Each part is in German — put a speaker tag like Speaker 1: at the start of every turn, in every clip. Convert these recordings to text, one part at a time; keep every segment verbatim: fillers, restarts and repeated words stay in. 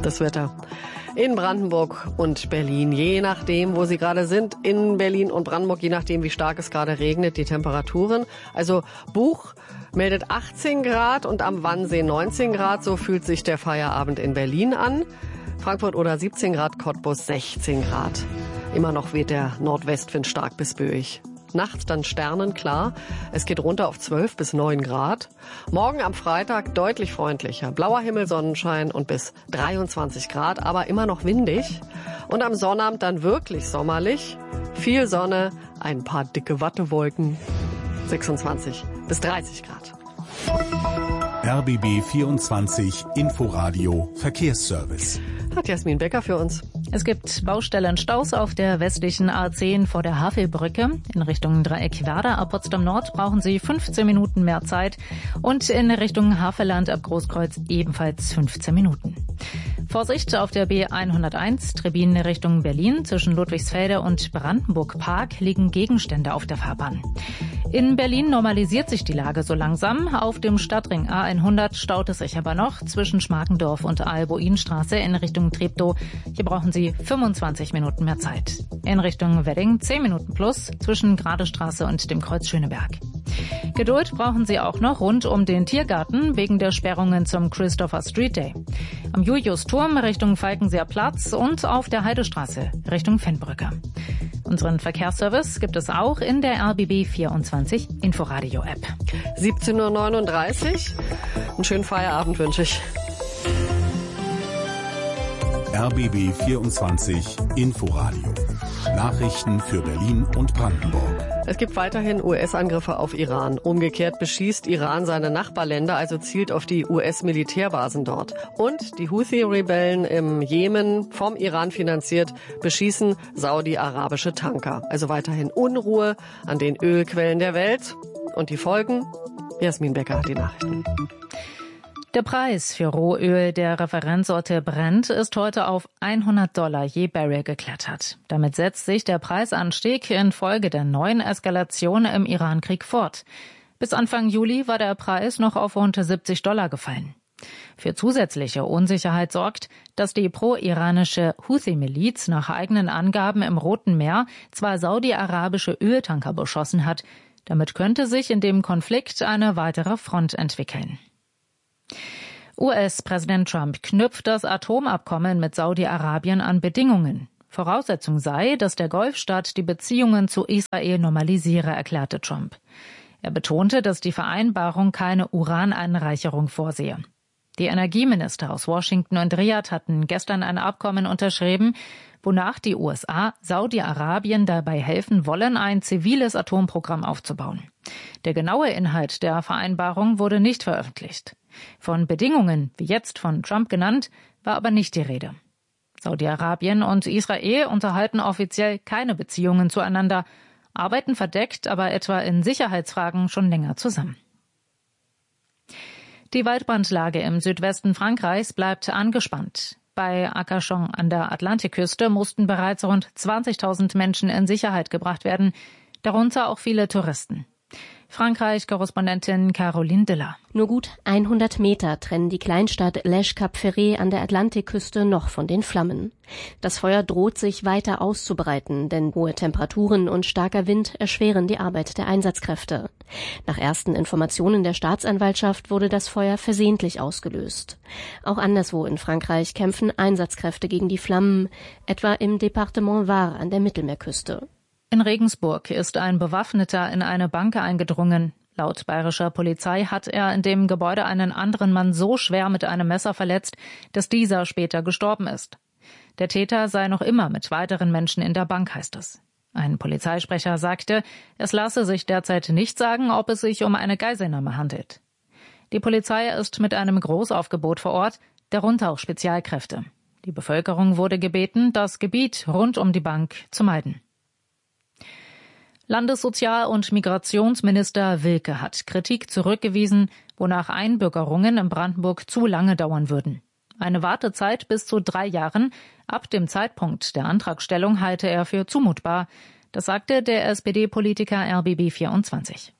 Speaker 1: Das Wetter in Brandenburg und Berlin, je nachdem, wo Sie gerade sind. In Berlin und Brandenburg, je nachdem, wie stark es gerade regnet, die Temperaturen. Also Buch meldet achtzehn Grad und am Wannsee neunzehn Grad. So fühlt sich der Feierabend in Berlin an. Frankfurt oder siebzehn Grad, Cottbus sechzehn Grad. Immer noch weht der Nordwestwind stark bis böig. Nachts dann sternenklar. Es geht runter auf zwölf bis neun Grad. Morgen am Freitag deutlich freundlicher. Blauer Himmel, Sonnenschein und bis dreiundzwanzig Grad, aber immer noch windig. Und am Sonnabend dann wirklich sommerlich. Viel Sonne, ein paar dicke Wattewolken. sechsundzwanzig bis dreißig Grad.
Speaker 2: R B B vierundzwanzig Inforadio Verkehrsservice.
Speaker 1: Hat Jasmin Becker für uns.
Speaker 3: Es gibt Baustellenstaus auf der westlichen A zehn vor der Havelbrücke. In Richtung Dreieck Werder ab Potsdam Nord brauchen Sie fünfzehn Minuten mehr Zeit. Und in Richtung Havelland ab Großkreuz ebenfalls fünfzehn Minuten. Vorsicht auf der B hunderteins, Trebin Richtung Berlin. Zwischen Ludwigsfelde und Brandenburg Park liegen Gegenstände auf der Fahrbahn. In Berlin normalisiert sich die Lage so langsam. Auf dem Stadtring A hundert staut es sich aber noch zwischen Schmarkendorf und Alboinstraße in Richtung Treptow. Hier brauchen Sie fünfundzwanzig Minuten mehr Zeit. In Richtung Wedding zehn Minuten plus zwischen Gradestraße und dem Kreuz Schöneberg. Geduld brauchen Sie auch noch rund um den Tiergarten wegen der Sperrungen zum Christopher Street Day. Am Juliusturm Richtung Falkenseer Platz und auf der Heidestraße Richtung Fennbrücke. Unseren Verkehrsservice gibt es auch in der R B B vierundzwanzig Inforadio App.
Speaker 1: siebzehn Uhr neununddreißig. Einen schönen Feierabend wünsche ich.
Speaker 2: R B B vierundzwanzig Inforadio. Nachrichten für Berlin und Brandenburg.
Speaker 1: Es gibt weiterhin U S-Angriffe auf Iran. Umgekehrt beschießt Iran seine Nachbarländer, also zielt auf die U S-Militärbasen dort. Und die Houthi-Rebellen im Jemen, vom Iran finanziert, beschießen saudi-arabische Tanker. Also weiterhin Unruhe an den Ölquellen der Welt. Und die Folgen? Jasmin Becker hat die Nachrichten.
Speaker 3: Der Preis für Rohöl der Referenzsorte Brent ist heute auf hundert Dollar je Barrel geklettert. Damit setzt sich der Preisanstieg infolge der neuen Eskalation im Iran-Krieg fort. Bis Anfang Juli war der Preis noch auf rund siebzig Dollar gefallen. Für zusätzliche Unsicherheit sorgt, dass die pro-iranische Houthi-Miliz nach eigenen Angaben im Roten Meer zwei saudi-arabische Öltanker beschossen hat. Damit könnte sich in dem Konflikt eine weitere Front entwickeln. U S-Präsident Trump knüpft das Atomabkommen mit Saudi-Arabien an Bedingungen. Voraussetzung sei, dass der Golfstaat die Beziehungen zu Israel normalisiere, erklärte Trump. Er betonte, dass die Vereinbarung keine Uraneinreicherung vorsehe. Die Energieminister aus Washington und Riyadh hatten gestern ein Abkommen unterschrieben, wonach die U S A Saudi-Arabien dabei helfen wollen, ein ziviles Atomprogramm aufzubauen. Der genaue Inhalt der Vereinbarung wurde nicht veröffentlicht. Von Bedingungen, wie jetzt von Trump genannt, war aber nicht die Rede. Saudi-Arabien und Israel unterhalten offiziell keine Beziehungen zueinander, arbeiten verdeckt, aber etwa in Sicherheitsfragen schon länger zusammen. Die Waldbrandlage im Südwesten Frankreichs bleibt angespannt. Bei Arcachon an der Atlantikküste mussten bereits rund zwanzigtausend Menschen in Sicherheit gebracht werden, darunter auch viele Touristen. Frankreich-Korrespondentin Caroline Diller.
Speaker 4: Nur gut hundert Meter trennen die Kleinstadt Lèche-Cap-Ferré an der Atlantikküste noch von den Flammen. Das Feuer droht sich weiter auszubreiten, denn hohe Temperaturen und starker Wind erschweren die Arbeit der Einsatzkräfte. Nach ersten Informationen der Staatsanwaltschaft wurde das Feuer versehentlich ausgelöst. Auch anderswo in Frankreich kämpfen Einsatzkräfte gegen die Flammen, etwa im Departement Var an der Mittelmeerküste.
Speaker 3: In Regensburg ist ein Bewaffneter in eine Bank eingedrungen. Laut bayerischer Polizei hat er in dem Gebäude einen anderen Mann so schwer mit einem Messer verletzt, dass dieser später gestorben ist. Der Täter sei noch immer mit weiteren Menschen in der Bank, heißt es. Ein Polizeisprecher sagte, es lasse sich derzeit nicht sagen, ob es sich um eine Geiselnahme handelt. Die Polizei ist mit einem Großaufgebot vor Ort, darunter auch Spezialkräfte. Die Bevölkerung wurde gebeten, das Gebiet rund um die Bank zu meiden. Landessozial- und Migrationsminister Wilke hat Kritik zurückgewiesen, wonach Einbürgerungen in Brandenburg zu lange dauern würden. Eine Wartezeit bis zu drei Jahren ab dem Zeitpunkt der Antragstellung halte er für zumutbar. Das sagte der S P D-Politiker R B B vierundzwanzig.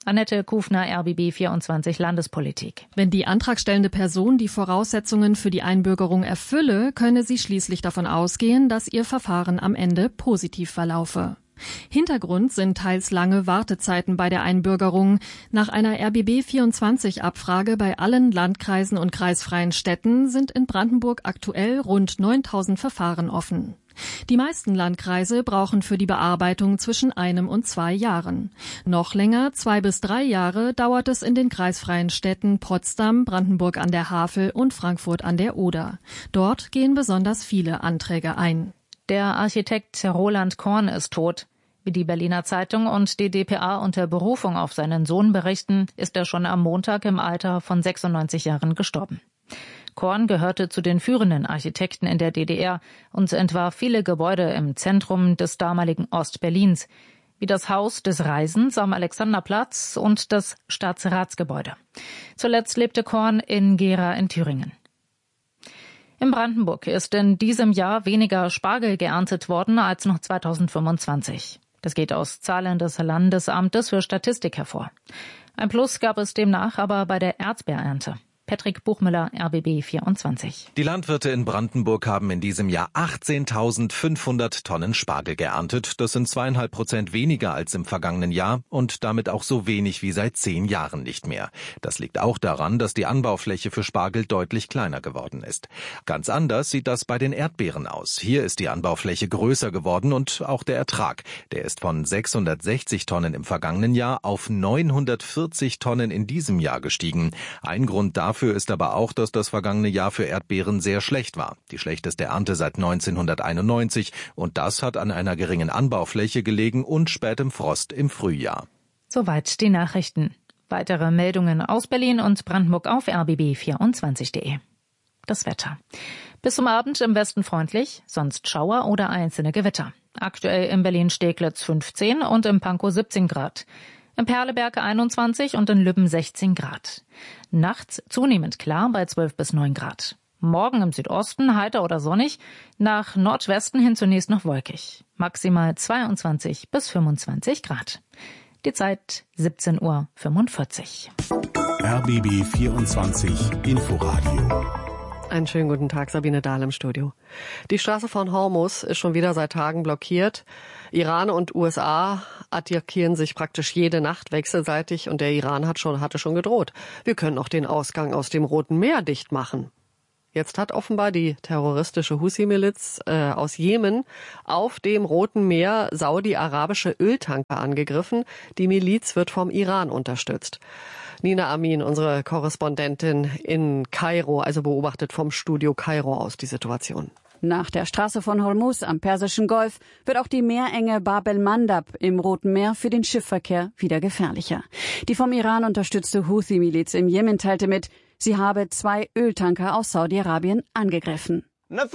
Speaker 3: Annette Kufner, R B B vierundzwanzig Landespolitik.
Speaker 5: Wenn die antragstellende Person die Voraussetzungen für die Einbürgerung erfülle, könne sie schließlich davon ausgehen, dass ihr Verfahren am Ende positiv verlaufe. Hintergrund sind teils lange Wartezeiten bei der Einbürgerung. Nach einer R B B vierundzwanzig Abfrage bei allen Landkreisen und kreisfreien Städten sind in Brandenburg aktuell rund neuntausend Verfahren offen. Die meisten Landkreise brauchen für die Bearbeitung zwischen einem und zwei Jahren. Noch länger, zwei bis drei Jahre, dauert es in den kreisfreien Städten Potsdam, Brandenburg an der Havel und Frankfurt an der Oder. Dort gehen besonders viele Anträge ein.
Speaker 3: Der Architekt Roland Korn ist tot. Wie die Berliner Zeitung und die D P A unter Berufung auf seinen Sohn berichten, ist er schon am Montag im Alter von sechsundneunzig Jahren gestorben. Korn gehörte zu den führenden Architekten in der D D R und entwarf viele Gebäude im Zentrum des damaligen Ostberlins, wie das Haus des Reisens am Alexanderplatz und das Staatsratsgebäude. Zuletzt lebte Korn in Gera in Thüringen. In Brandenburg ist in diesem Jahr weniger Spargel geerntet worden als noch zweitausendfünfundzwanzig. Das geht aus Zahlen des Landesamtes für Statistik hervor. Ein Plus gab es demnach aber bei der Erdbeerernte. Patrick Buchmüller, R B B vierundzwanzig.
Speaker 6: Die Landwirte in Brandenburg haben in diesem Jahr achtzehntausendfünfhundert Tonnen Spargel geerntet. Das sind zweieinhalb Prozent weniger als im vergangenen Jahr und damit auch so wenig wie seit zehn Jahren nicht mehr. Das liegt auch daran, dass die Anbaufläche für Spargel deutlich kleiner geworden ist. Ganz anders sieht das bei den Erdbeeren aus. Hier ist die Anbaufläche größer geworden und auch der Ertrag. Der ist von sechshundertsechzig Tonnen im vergangenen Jahr auf neunhundertvierzig Tonnen in diesem Jahr gestiegen. Ein Grund dafür Dafür ist aber auch, dass das vergangene Jahr für Erdbeeren sehr schlecht war. Die schlechteste Ernte seit neunzehnhunderteinundneunzig. Und das hat an einer geringen Anbaufläche gelegen und spätem Frost im Frühjahr.
Speaker 3: Soweit die Nachrichten. Weitere Meldungen aus Berlin und Brandenburg auf r b b vierundzwanzig punkt de. Das Wetter. Bis zum Abend im Westen freundlich, sonst Schauer oder einzelne Gewitter. Aktuell in Berlin-Steglitz fünfzehn und in Pankow siebzehn Grad. In Perleberg einundzwanzig und in Lübben sechzehn Grad. Nachts zunehmend klar bei zwölf bis neun Grad. Morgen im Südosten heiter oder sonnig, nach Nordwesten hin zunächst noch wolkig. Maximal zweiundzwanzig bis fünfundzwanzig Grad. Die Zeit siebzehn Uhr fünfundvierzig.
Speaker 2: R B B vierundzwanzig Inforadio.
Speaker 1: Einen schönen guten Tag, Sabine Dahl im Studio. Die Straße von Hormuz ist schon wieder seit Tagen blockiert. Iran und U S A attackieren sich praktisch jede Nacht wechselseitig und der Iran hat schon, hatte schon gedroht. Wir können auch den Ausgang aus dem Roten Meer dicht machen. Jetzt hat offenbar die terroristische Husi-Miliz äh, aus Jemen auf dem Roten Meer saudi-arabische Öltanker angegriffen. Die Miliz wird vom Iran unterstützt. Nina Amin, unsere Korrespondentin in Kairo, also beobachtet vom Studio Kairo aus die Situation.
Speaker 7: Nach der Straße von Hormuz am Persischen Golf wird auch die Meerenge Bab el-Mandab im Roten Meer für den Schiffverkehr wieder gefährlicher. Die vom Iran unterstützte Houthi-Miliz im Jemen teilte mit, sie habe zwei Öltanker aus Saudi-Arabien angegriffen.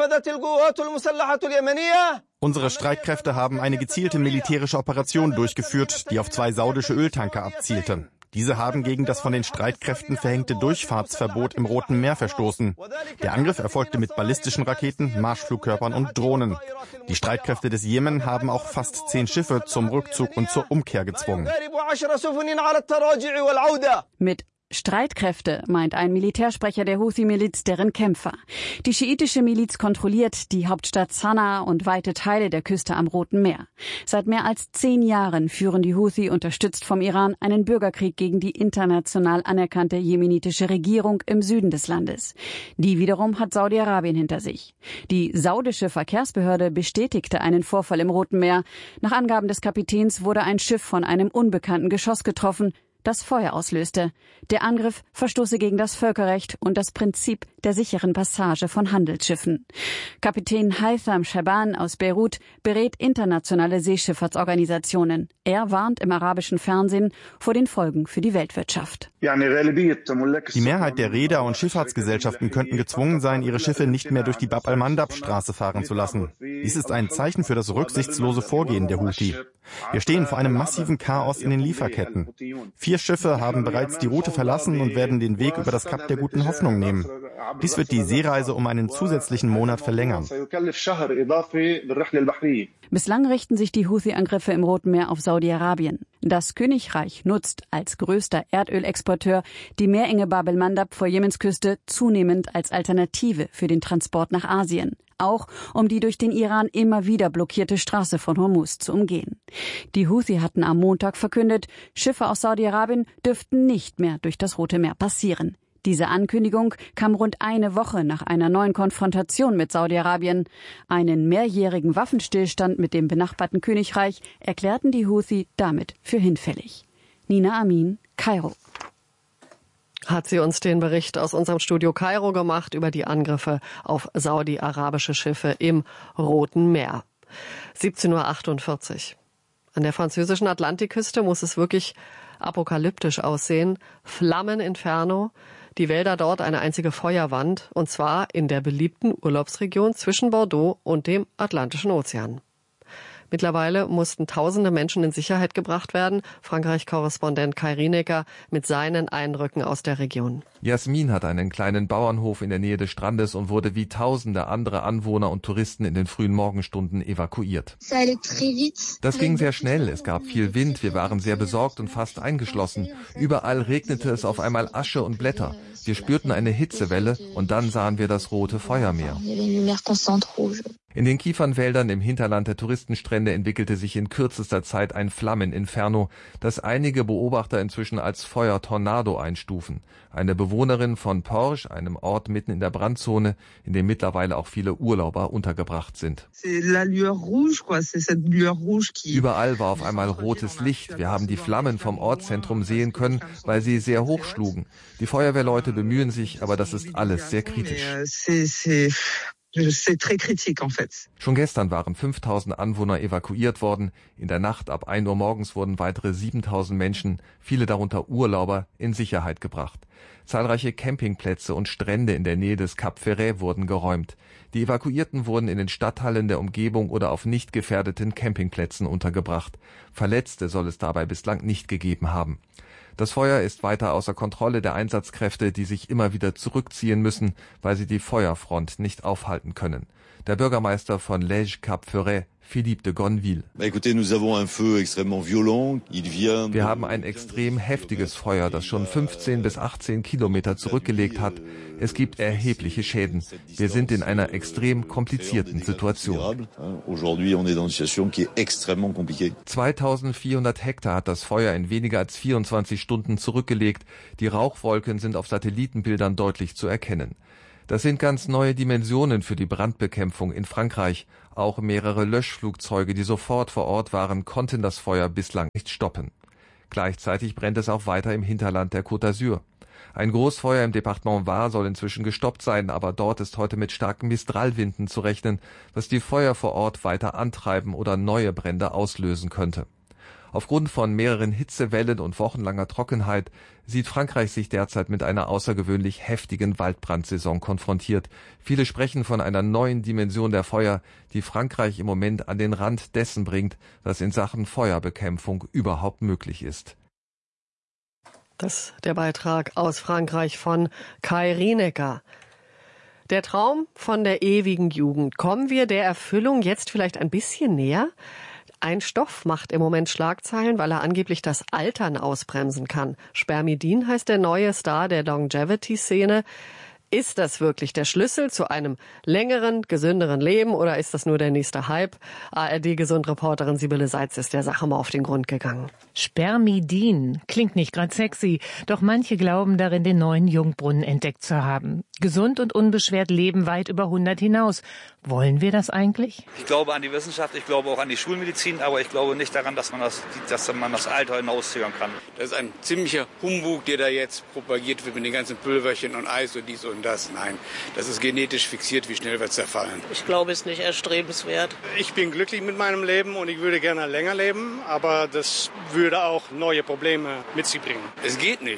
Speaker 8: Unsere Streitkräfte haben eine gezielte militärische Operation durchgeführt, die auf zwei saudische Öltanker abzielte. Diese haben gegen das von den Streitkräften verhängte Durchfahrtsverbot im Roten Meer verstoßen. Der Angriff erfolgte mit ballistischen Raketen, Marschflugkörpern und Drohnen. Die Streitkräfte des Jemen haben auch fast zehn Schiffe zum Rückzug und zur Umkehr gezwungen.
Speaker 7: Mit Streitkräfte meint ein Militärsprecher der Houthi-Miliz deren Kämpfer. Die schiitische Miliz kontrolliert die Hauptstadt Sanaa und weite Teile der Küste am Roten Meer. Seit mehr als zehn Jahren führen die Houthi, unterstützt vom Iran, einen Bürgerkrieg gegen die international anerkannte jemenitische Regierung im Süden des Landes. Die wiederum hat Saudi-Arabien hinter sich. Die saudische Verkehrsbehörde bestätigte einen Vorfall im Roten Meer. Nach Angaben des Kapitäns wurde ein Schiff von einem unbekannten Geschoss getroffen, das Feuer auslöste. Der Angriff verstoße gegen das Völkerrecht und das Prinzip der sicheren Passage von Handelsschiffen. Kapitän Haitham Shaban aus Beirut berät internationale Seeschifffahrtsorganisationen. Er warnt im arabischen Fernsehen vor den Folgen für die Weltwirtschaft.
Speaker 8: Die Mehrheit der Reeder und Schifffahrtsgesellschaften könnten gezwungen sein, ihre Schiffe nicht mehr durch die Bab el-Mandab-Straße fahren zu lassen. Dies ist ein Zeichen für das rücksichtslose Vorgehen der Houthi. Wir stehen vor einem massiven Chaos in den Lieferketten. Vier Schiffe haben bereits die Route verlassen und werden den Weg über das Kap der Guten Hoffnung nehmen. Dies wird die Seereise um einen zusätzlichen Monat verlängern.
Speaker 7: Bislang richten sich die Houthi-Angriffe im Roten Meer auf Saudi-Arabien. Das Königreich nutzt als größter Erdölexporteur die Meerenge Bab el-Mandab vor Jemens Küste zunehmend als Alternative für den Transport nach Asien. Auch um die durch den Iran immer wieder blockierte Straße von Hormuz zu umgehen. Die Houthi hatten am Montag verkündet, Schiffe aus Saudi-Arabien dürften nicht mehr durch das Rote Meer passieren. Diese Ankündigung kam rund eine Woche nach einer neuen Konfrontation mit Saudi-Arabien. Einen mehrjährigen Waffenstillstand mit dem benachbarten Königreich erklärten die Houthi damit für hinfällig. Nina Amin, Kairo.
Speaker 1: Hat sie uns den Bericht aus unserem Studio Kairo gemacht über die Angriffe auf saudi-arabische Schiffe im Roten Meer. siebzehn Uhr achtundvierzig. An der französischen Atlantikküste muss es wirklich apokalyptisch aussehen. Flammeninferno. Die Wälder dort eine einzige Feuerwand, und zwar in der beliebten Urlaubsregion zwischen Bordeaux und dem Atlantischen Ozean. Mittlerweile mussten tausende Menschen in Sicherheit gebracht werden. Frankreich-Korrespondent Kai Rienecker mit seinen Eindrücken aus der Region.
Speaker 9: Jasmin hat einen kleinen Bauernhof in der Nähe des Strandes und wurde wie tausende andere Anwohner und Touristen in den frühen Morgenstunden evakuiert. Das ging sehr schnell, es gab viel Wind, wir waren sehr besorgt und fast eingeschlossen. Überall regnete es auf einmal Asche und Blätter. Wir spürten eine Hitzewelle und dann sahen wir das rote Feuermeer. In den Kiefernwäldern im Hinterland der Touristenstrände entwickelte sich in kürzester Zeit ein Flammeninferno, das einige Beobachter inzwischen als Feuertornado einstufen. Eine Bewohnerin von Porges, einem Ort mitten in der Brandzone, in dem mittlerweile auch viele Urlauber untergebracht sind. Überall war auf einmal rotes Licht. Wir haben die Flammen vom Ortszentrum sehen können, weil sie sehr hoch schlugen. Die Feuerwehrleute bemühen sich, aber das ist alles sehr kritisch. Schon gestern waren fünftausend Anwohner evakuiert worden. In der Nacht ab ein Uhr morgens wurden weitere siebentausend Menschen, viele darunter Urlauber, in Sicherheit gebracht. Zahlreiche Campingplätze und Strände in der Nähe des Cap Ferret wurden geräumt. Die Evakuierten wurden in den Stadthallen der Umgebung oder auf nicht gefährdeten Campingplätzen untergebracht. Verletzte soll es dabei bislang nicht gegeben haben. Das Feuer ist weiter außer Kontrolle der Einsatzkräfte, die sich immer wieder zurückziehen müssen, weil sie die Feuerfront nicht aufhalten können. Der Bürgermeister von Lège Cap Ferret, Philippe de Gonneville. Wir haben ein extrem heftiges Feuer, das schon fünfzehn bis achtzehn Kilometer zurückgelegt hat. Es gibt erhebliche Schäden. Wir sind in einer extrem komplizierten Situation. zweitausendvierhundert Hektar hat das Feuer in weniger als vierundzwanzig Stunden zurückgelegt. Die Rauchwolken sind auf Satellitenbildern deutlich zu erkennen. Das sind ganz neue Dimensionen für die Brandbekämpfung in Frankreich. Auch mehrere Löschflugzeuge, die sofort vor Ort waren, konnten das Feuer bislang nicht stoppen. Gleichzeitig brennt es auch weiter im Hinterland der Côte d'Azur. Ein Großfeuer im Departement Var soll inzwischen gestoppt sein, aber dort ist heute mit starken Mistralwinden zu rechnen, was die Feuer vor Ort weiter antreiben oder neue Brände auslösen könnte. Aufgrund von mehreren Hitzewellen und wochenlanger Trockenheit sieht Frankreich sich derzeit mit einer außergewöhnlich heftigen Waldbrandsaison konfrontiert. Viele sprechen von einer neuen Dimension der Feuer, die Frankreich im Moment an den Rand dessen bringt, was in Sachen Feuerbekämpfung überhaupt möglich ist.
Speaker 1: Das ist der Beitrag aus Frankreich von Kai Rienecker. Der Traum von der ewigen Jugend. Kommen wir der Erfüllung jetzt vielleicht ein bisschen näher? Ein Stoff macht im Moment Schlagzeilen, weil er angeblich das Altern ausbremsen kann. Spermidin heißt der neue Star der Longevity-Szene. Ist das wirklich der Schlüssel zu einem längeren, gesünderen Leben oder ist das nur der nächste Hype? A R D-Gesundreporterin Sibylle Seitz ist der Sache mal auf den Grund gegangen.
Speaker 10: Spermidin klingt nicht gerade sexy, doch manche glauben darin, den neuen Jungbrunnen entdeckt zu haben. Gesund und unbeschwert leben weit über hundert hinaus. Wollen wir das eigentlich?
Speaker 11: Ich glaube an die Wissenschaft, ich glaube auch an die Schulmedizin, aber ich glaube nicht daran, dass man das, dass man das Alter hinauszögern kann.
Speaker 12: Das ist ein ziemlicher Humbug, der da jetzt propagiert wird mit den ganzen Pülverchen und Eis und dies und das. Nein, das ist genetisch fixiert, wie schnell wird es zerfallen.
Speaker 13: Ich glaube, es ist nicht erstrebenswert.
Speaker 14: Ich bin glücklich mit meinem Leben und ich würde gerne länger leben, aber das würde auch neue Probleme mit sich bringen.
Speaker 12: Es geht nicht.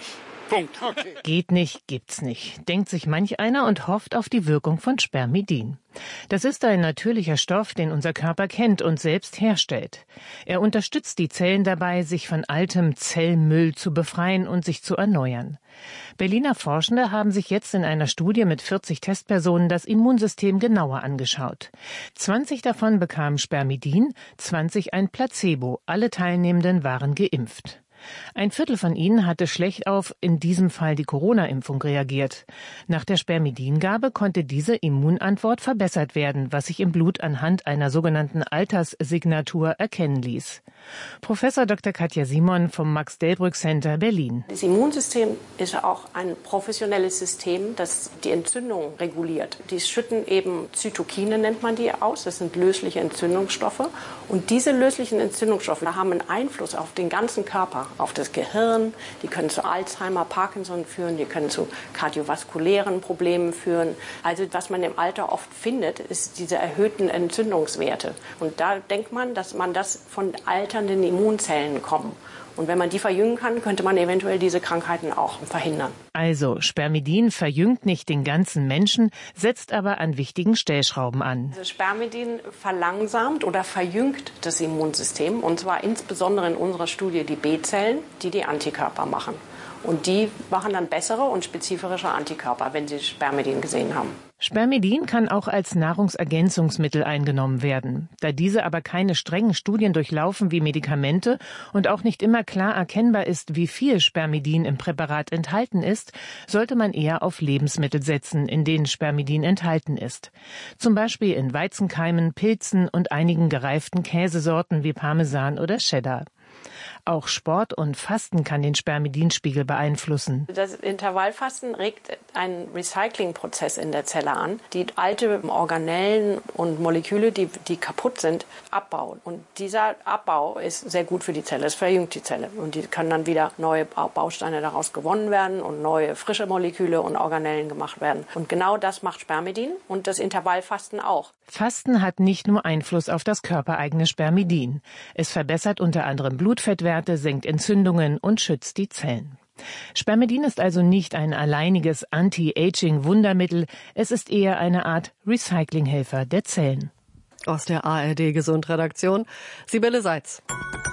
Speaker 14: Punkt. Okay.
Speaker 10: Geht nicht, gibt's nicht, denkt sich manch einer und hofft auf die Wirkung von Spermidin. Das ist ein natürlicher Stoff, den unser Körper kennt und selbst herstellt. Er unterstützt die Zellen dabei, sich von altem Zellmüll zu befreien und sich zu erneuern. Berliner Forschende haben sich jetzt in einer Studie mit vierzig Testpersonen das Immunsystem genauer angeschaut. zwanzig davon bekamen Spermidin, zwanzig ein Placebo. Alle Teilnehmenden waren geimpft. Ein Viertel von ihnen hatte schlecht auf, in diesem Fall die Corona-Impfung, reagiert. Nach der Spermidingabe konnte diese Immunantwort verbessert werden, was sich im Blut anhand einer sogenannten Alterssignatur erkennen ließ. Professor Doktor Katja Simon vom Max-Delbrück-Center Berlin.
Speaker 15: Das Immunsystem ist auch ein professionelles System, das die Entzündung reguliert. Die schütten eben Zytokine, nennt man die, aus. Das sind lösliche Entzündungsstoffe. Und diese löslichen Entzündungsstoffe haben einen Einfluss auf den ganzen Körper, auf das Gehirn. Die können zu Alzheimer, Parkinson führen, die können zu kardiovaskulären Problemen führen. Also was man im Alter oft findet, ist diese erhöhten Entzündungswerte. Und da denkt man, dass man das von alternden Immunzellen kommt. Und wenn man die verjüngen kann, könnte man eventuell diese Krankheiten auch verhindern.
Speaker 10: Also, Spermidin verjüngt nicht den ganzen Menschen, setzt aber an wichtigen Stellschrauben an.
Speaker 15: Also Spermidin verlangsamt oder verjüngt das Immunsystem, und zwar insbesondere in unserer Studie die B-Zellen, die die Antikörper machen. Und die machen dann bessere und spezifischere Antikörper, wenn sie Spermidin gesehen haben.
Speaker 10: Spermidin kann auch als Nahrungsergänzungsmittel eingenommen werden. Da diese aber keine strengen Studien durchlaufen wie Medikamente und auch nicht immer klar erkennbar ist, wie viel Spermidin im Präparat enthalten ist, sollte man eher auf Lebensmittel setzen, in denen Spermidin enthalten ist. Zum Beispiel in Weizenkeimen, Pilzen und einigen gereiften Käsesorten wie Parmesan oder Cheddar. Auch Sport und Fasten kann den Spermidinspiegel beeinflussen.
Speaker 15: Das Intervallfasten regt einen Recyclingprozess in der Zelle an, die alte Organellen und Moleküle, die, die kaputt sind, abbauen. Und dieser Abbau ist sehr gut für die Zelle. Es verjüngt die Zelle. Und die können dann wieder neue Bausteine daraus gewonnen werden und neue frische Moleküle und Organellen gemacht werden. Und genau das macht Spermidin und das Intervallfasten auch.
Speaker 10: Fasten hat nicht nur Einfluss auf das körpereigene Spermidin. Es verbessert unter anderem Blutfettwerte, senkt Entzündungen und schützt die Zellen. Spermidin ist also nicht ein alleiniges Anti-Aging-Wundermittel, es ist eher eine Art Recyclinghelfer der Zellen.
Speaker 1: Aus der A R D-Gesundredaktion, Sibylle Seitz.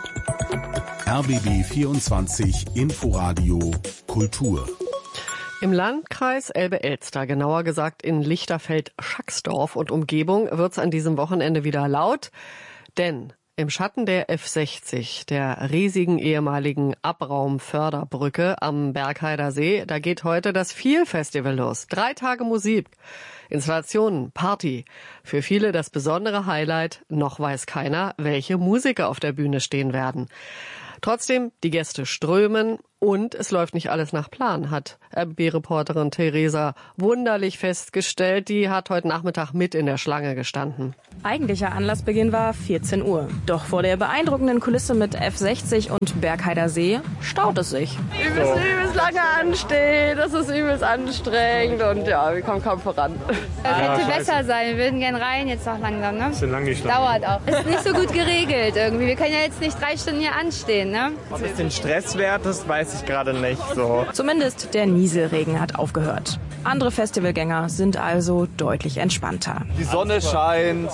Speaker 2: R B B vierundzwanzig Inforadio Kultur.
Speaker 1: Im Landkreis Elbe-Elster, genauer gesagt in Lichterfeld-Schacksdorf und Umgebung, wird's an diesem Wochenende wieder laut, denn im Schatten der F sechzig, der riesigen ehemaligen Abraumförderbrücke am Bergheider See, da geht heute das Feel-Festival los. Drei Tage Musik, Installationen, Party. Für viele das besondere Highlight, noch weiß keiner, welche Musiker auf der Bühne stehen werden. Trotzdem, die Gäste strömen und es läuft nicht alles nach Plan, hat R B B-Reporterin Theresa wunderlich festgestellt. Die hat heute Nachmittag mit in der Schlange gestanden.
Speaker 16: Eigentlicher Anlassbeginn war vierzehn Uhr. Doch vor der beeindruckenden Kulisse mit F sechzig und Bergheider See staut es sich.
Speaker 1: Wir müssen übelst lange anstehen, das ist übelst anstrengend und ja, wir kommen kaum voran.
Speaker 17: Das hätte ja, besser sein, wir würden gern rein jetzt auch langsam, ne?
Speaker 14: Ist lang nicht lang.
Speaker 17: Dauert auch. Ist nicht so gut geregelt irgendwie, wir können ja jetzt nicht drei Stunden hier anstehen, ne?
Speaker 18: Ob es den Stress wert ist, weiß ich gerade nicht so.
Speaker 16: Zumindest der Nieselregen hat aufgehört. Andere Festivalgänger sind also deutlich entspannter.
Speaker 19: Die Sonne scheint,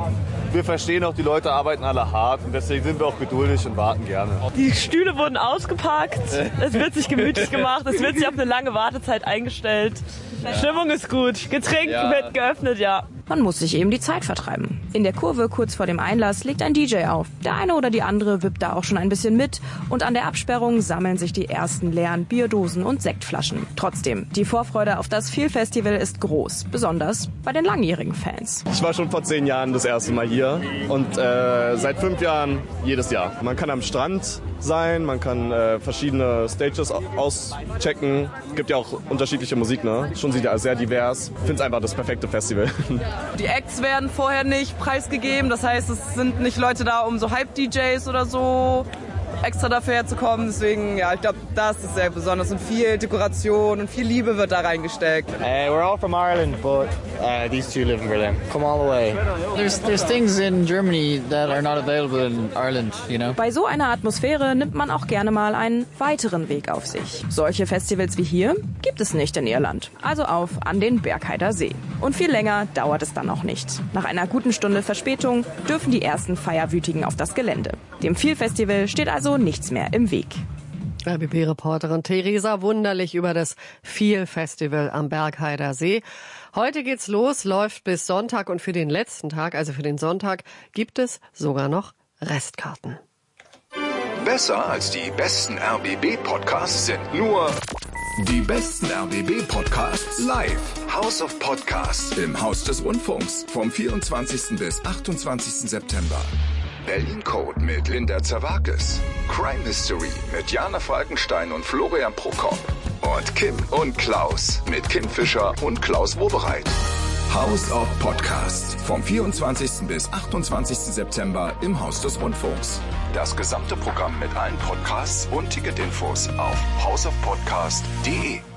Speaker 19: wir verstehen auch, die Leute arbeiten alle hart und deswegen sind wir auch geduldig und warten gerne.
Speaker 20: Die Stühle wurden ausgepackt, es wird sich gemütlich gemacht, es wird sich auf eine lange Wartezeit eingestellt. Stimmung ist gut, Getränk ja. wird geöffnet, ja.
Speaker 16: Man muss sich eben die Zeit vertreiben. In der Kurve kurz vor dem Einlass legt ein D J auf. Der eine oder die andere wippt da auch schon ein bisschen mit und an der Absperrung sammeln sich die ersten leeren Bierdosen und Sektflaschen. Trotzdem, die Vorfreude auf das Feel-Festival ist groß, besonders bei den langjährigen Fans.
Speaker 19: Ich war schon vor zehn Jahren das erste Mal hier und äh, seit fünf Jahren jedes Jahr. Man kann am Strand sein, man kann äh, verschiedene Stages auschecken. Es gibt ja auch unterschiedliche Musik, ne? Schon sehr divers. Ich finde es einfach das perfekte Festival.
Speaker 20: Die Acts werden vorher nicht preisgegeben, das heißt, es sind nicht Leute da um so Hype-D Js oder so.
Speaker 21: extra dafür herzukommen. Deswegen, ja, ich glaube, das ist sehr besonders und viel Dekoration und viel Liebe wird da reingesteckt.
Speaker 22: Uh, we're all from Ireland, but uh, these two live in Berlin. Come all the way. There's there's things in Germany that are not available in Ireland, you know.
Speaker 16: Bei so einer Atmosphäre nimmt man auch gerne mal einen weiteren Weg auf sich. Solche Festivals wie hier gibt es nicht in Irland. Also auf an den Bergheider See. Und viel länger dauert es dann auch nicht. Nach einer guten Stunde Verspätung dürfen die ersten Feierwütigen auf das Gelände. Dem Feel-Festival steht also nichts mehr im Weg.
Speaker 1: R B B-Reporterin Theresa Wunderlich über das Feel-Festival am Bergheider See. Heute geht's los, läuft bis Sonntag und für den letzten Tag, also für den Sonntag, gibt es sogar noch Restkarten.
Speaker 23: Besser als die besten R B B-Podcasts sind nur die besten R B B-Podcasts live. House of Podcasts im Haus des Rundfunks vom vierundzwanzigsten bis achtundzwanzigsten September. Berlin Code mit Linda Zerwakis. Crime History mit Jana Falkenstein und Florian Prokop. Und Kim und Klaus mit Kim Fischer und Klaus Wobereit. House of Podcasts vom vierundzwanzigsten bis achtundzwanzigsten September im Haus des Rundfunks. Das gesamte Programm mit allen Podcasts und Ticketinfos auf house of podcast punkt de.